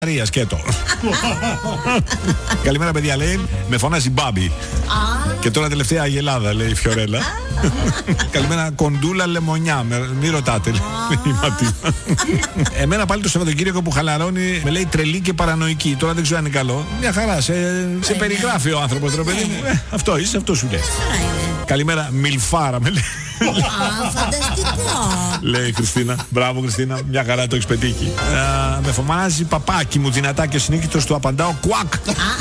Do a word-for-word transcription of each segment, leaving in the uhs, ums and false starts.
Σκέτο. Καλημέρα παιδιά, λέει. Με φωνάζει Μπάμπη. Και τώρα τελευταία αγελάδα, λέει η Φιωρέλα. Καλημέρα κοντούλα λεμονιά. Μη ρωτάτε, λέει η Ματίνα. Εμένα πάλι το Σαββατοκύριακο που χαλαρώνει με λέει τρελή και παρανοϊκή. Τώρα δεν ξέρω αν είναι καλό. Μια χαρά, σε, σε περιγράφει ο άνθρωπος, ρε παιδί μου. Ε, αυτό είσαι, αυτό σου λέει. Καλημέρα Μιλφάρα, με λέει. Α, φανταστικό. Λέει η Χριστίνα. Μπράβο Χριστίνα, μια χαρά το έχεις πετύχει. Α, με φωνάζει παπάκι μου δυνατά και συνήθως του απαντάω κουακ.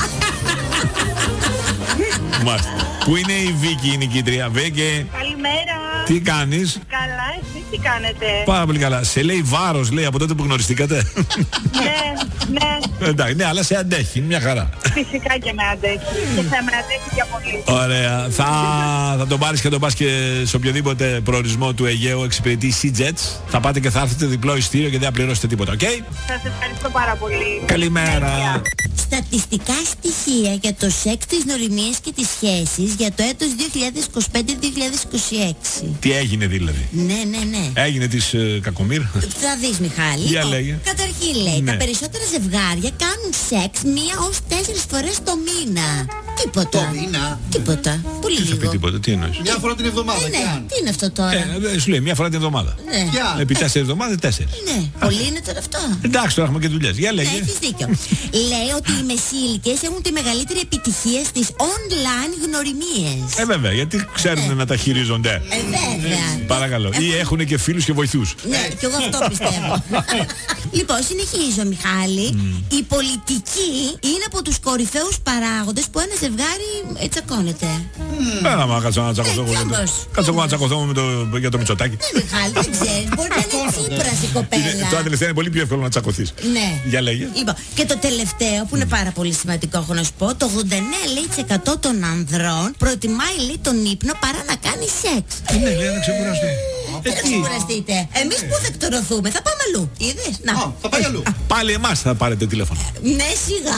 Μάλιστα. Πού είναι η Βίκη η νικήτρια? Βίκη. Καλημέρα. Τι κάνεις? Καλά, εσείς τι κάνετε? Πάρα πολύ καλά. Σε λέει βάρος, λέει, από τότε που γνωριστήκατε. Ναι, ναι. Εντάξει, ναι, αλλά σε αντέχει, μια χαρά. Φυσικά και με αντέχει. Και θα με αντέχει και πολύ. Ωραία. Θα, θα τον πάρεις και τον πας και σε οποιοδήποτε προορισμό του Αιγαίου εξυπηρετεί SeaJets. Θα πάτε και θα έρθετε διπλό ειστήριο και δεν θα πληρώσετε τίποτα, οκ? Okay? Σας ευχαριστώ πάρα πολύ. Καλημέρα. Στατιστικά στοιχεία για το σεξ, τις νοημίες και τις σχέσεις για το έτος δύο χιλιάδες είκοσι πέντε δύο χιλιάδες είκοσι έξι. Τι έγινε δηλαδή? Ναι, ναι, ναι. Έγινε της ε, Κακομοίρ. Θα δεις, Μιχάλη. Για Λοιπόν, λέγε. καταρχήν λέει, Ναι. τα περισσότερα ζευγάρια κάνουν σεξ μία ως τέσσερις φορές το μήνα. Τίποτα. Το μήνα. Τίποτα. Πολύ Τι θα πει λίγο. τίποτα, τι εννοείς? Μια φορά την εβδομάδα. Ε, και ναι, αν. τι είναι αυτό τώρα? Ε, σου λέει μια φορά την εβδομάδα. Ναι. Για. Επί τέσσερις εβδομάδες, τέσσερις. Ναι, πολύ είναι τώρα αυτό. Εντάξει, τώρα έχουμε και δουλειές. Για Ναι, λέγε. έχεις δίκιο. Λέει ότι οι μεσήλικες έχουν τη μεγαλύτερη επιτυχία στις online γνωριμίες. Ε, βέβαια, γιατί ξέρουν Ναι. να τα χειρίζονται. Ε, βέβαια. Παρακαλώ. Ή έχουν και φίλους και βοηθούς. Ναι, κι εγώ αυτό πιστεύω. Λοιπόν, συνεχίζω, Μιχάλη. Η πολιτική είναι από τους κορυφαίους παράγοντες που ένα ζευγάρι ε, τσακώνεται. Έλα, μα κάτσω να τσακωθώ. Ε, εγώ κι με το- όμως. Κάτσω εγώ να τσακωθώ με το- για το Μητσοτάκη. Ναι, Μιχάλη, δεν ξέρεις. Μπορεί να είναι Τσίπρας η Είναι- κοπέλα. Τώρα τελευταία είναι πολύ πιο εύκολο να τσακωθείς. Ναι. Για λέγε. Λοιπόν, και το τελευταίο που είναι πάρα πολύ σημαντικό, έχω να σου πω, το ογδόντα εννέα τοις εκατό των ανδρών προτιμάει, λέει, τον ύπνο παρά να κάνει σεξ. Ναι, λέει να ξεκουραστεί. Δεν θα ξεκουραστείτε. Εμείς που θα εκτορωθούμε, θα πάμε αλλού. Είδες? Να. Α, θα πάει αλλού. Πάλι εμάς θα πάρετε τηλέφωνο. Ναι, σιγά.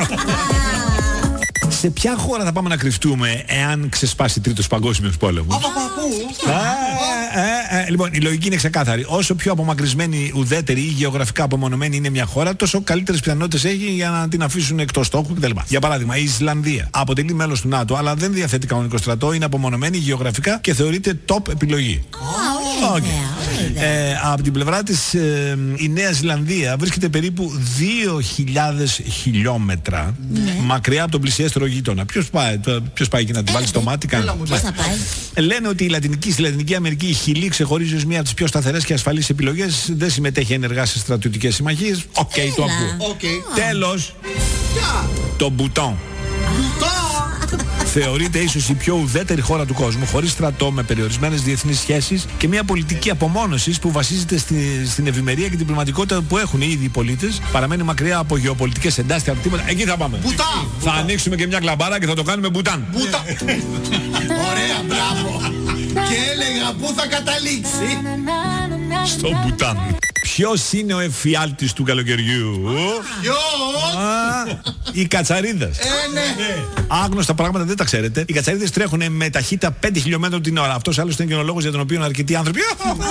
Σε ποια χώρα θα πάμε να κρυφτούμε εάν ξεσπάσει τρίτος παγκόσμιος πόλεμος? Από πού? Ε, ε, ε, λοιπόν, η λογική είναι ξεκάθαρη. Όσο πιο απομακρυσμένη, ουδέτερη ή γεωγραφικά απομονωμένη είναι μια χώρα, τόσο καλύτερες πιθανότητες έχει για να την αφήσουν εκτός στόχου κτλ. Για παράδειγμα, η Ισλανδία αποτελεί μέλος του ΝΑΤΟ, αλλά δεν διαθέτει κανονικό στρατό, είναι απομονωμένη γεωγραφικά και θεωρείται top επιλογή. Α, ωραία Οκ. ιδέα, ωραία ιδέα. Ε, από την πλευρά της ε, η Νέα Ζηλανδία βρίσκεται περίπου δύο χιλιάδες χιλιόμετρα μακριά από τον πλησιέστερο γείτονα. Ποιος πάει, το- ποιος πάει εκεί να την βάλει στο μάτι? Έλα Κάνει. μου, Πώς θα πάει? Ε, Λένε ότι η Λατινική, στη Λατινική Αμερική η Χιλή ξεχωρίζει ως μία από τις πιο σταθερές και ασφαλείς επιλογές. Δεν συμμετέχει ενεργά σε στρατιωτικές συμμαχίες. Οκ, το Έλα. ακούω. Οκ. Τέλος, Ποια? το Μπουτόν. Θεωρείται ίσως η πιο ουδέτερη χώρα του κόσμου, χωρίς στρατό, με περιορισμένες διεθνείς σχέσεις και μια πολιτική απομόνωσης που βασίζεται στη, στην ευημερία και την πνευματικότητα που έχουν ήδη οι πολίτες. Παραμένει μακριά από γεωπολιτικές εντάσεις και από τίποτα. Εκεί θα πάμε. Μπουτάν. Θα ανοίξουμε και μια κλαμπάρα και θα το κάνουμε Μπουτάν. Μπούτα. Ωραία, μπράβο. Και έλεγα πού θα καταλήξει. Στο Μπουτάν. Ποιος είναι ο εφιάλτης του καλοκαιριού? Ποιος? Α, οι κατσαρίδες. Ε, ναι. Άγνωστα πράγματα δεν τα ξέρετε. Οι κατσαρίδες τρέχουν με ταχύτητα πέντε χιλιόμετρα την ώρα. Αυτός άλλος είναι και ο λόγος για τον οποίο αρκετοί άνθρωποι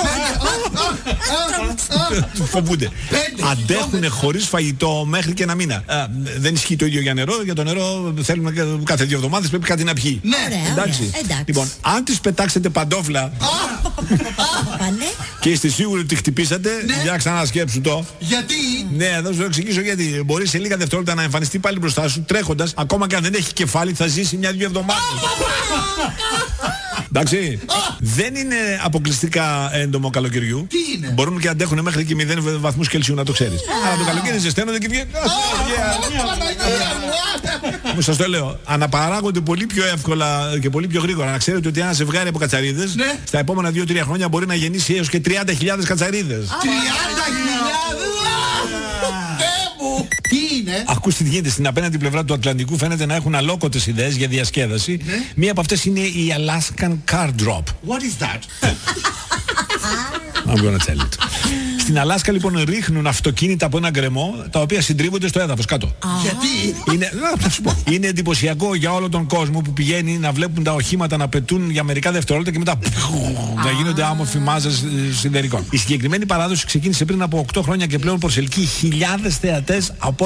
φοβούνται. Αντέχουν χωρίς φαγητό μέχρι και ένα μήνα. Α, δεν ισχύει το ίδιο για νερό. Για το νερό θέλουμε και κάθε δύο εβδομάδες πρέπει κάτι να πιει. Ναι. Ωραία, Εντάξει. ωραία. Εντάξει. Λοιπόν, αν τις πετάξετε παντόφλα Πάνε. και είστε σίγουροι ότι χτυπήσατε, για ξανασκέψου το. Γιατί? Ναι, θα σου εξηγήσω γιατί. Μπορεί σε λίγα δευτερόλεπτα να εμφανιστεί πάλι μπροστά σου τρέχοντας, ακόμα και αν δεν έχει κεφάλι, θα ζήσει μια-δυο εβδομάδες. Εντάξει. Δεν είναι αποκλειστικά έντομο καλοκαιριού. Τι είναι? Μπορούν και αντέχουν μέχρι και μηδέν βαθμούς Κελσίου, να το ξέρεις. Αλλά το καλοκαίρι ζεσταίνονται και βγαίνουν. Μου σας το λέω. Αναπαράγονται πολύ πιο εύκολα και πολύ πιο γρήγορα. Να ξέρετε ότι ένα ζευγάρι από κατσαρίδες Ναι. στα επόμενα δύο τρία χρόνια μπορεί να γεννήσει έως και τριάντα χιλιάδες κατσαρίδες. τριάντα χιλιάδες. Θεέ μου. Τι είναι? Ακούστε τι γίνεται στην απέναντι πλευρά του Ατλαντικού. Φαίνεται να έχουν αλόκοτες ιδέες για διασκέδαση. Ναι. Μία από αυτές είναι η Alaskan Car Drop. What is that? I'm gonna tell it. Στην Αλάσκα λοιπόν ρίχνουν αυτοκίνητα από ένα γκρεμό τα οποία συντρίβονται στο έδαφος κάτω. Γιατί? Είναι, να, θα σου πω. Είναι εντυπωσιακό για όλο τον κόσμο που πηγαίνει να βλέπουν τα οχήματα να πετούν για μερικά δευτερόλεπτα και μετά να γίνονται άμορφοι μάζες ε, σιδερικών. Η συγκεκριμένη παράδοση ξεκίνησε πριν από οκτώ χρόνια και πλέον προσελκύει χιλιάδες θεατές από